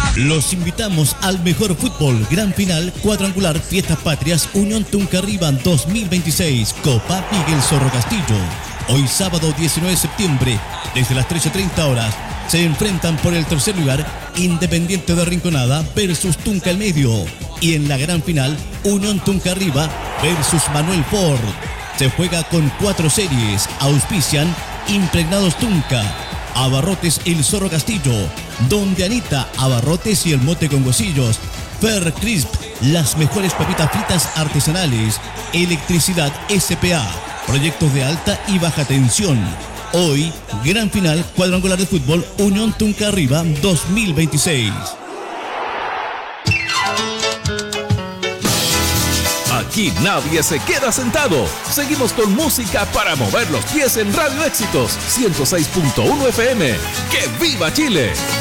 Los invitamos al mejor fútbol, gran final, cuadrangular, Fiestas Patrias, Unión Tunca Arriba 2026, Copa Miguel Zorro Castillo. Hoy sábado 19 de septiembre, desde las 13:30 horas, se enfrentan por el tercer lugar Independiente de Rinconada versus Tunca el Medio. Y en la gran final, Unión Tunca Arriba versus Manuel Ford. Se juega con 4 series, auspician Impregnados Tunca, Abarrotes El Zorro Castillo, Donde Anita, Abarrotes y el Mote con Huesillos, Fer Crisp, las mejores papitas fritas artesanales, Electricidad SPA, proyectos de alta y baja tensión. Hoy, gran final, cuadrangular de fútbol, Unión Tunca Arriba 2026. Aquí nadie se queda sentado. Seguimos con música para mover los pies en Radio Éxitos 106.1 FM. ¡Que viva Chile!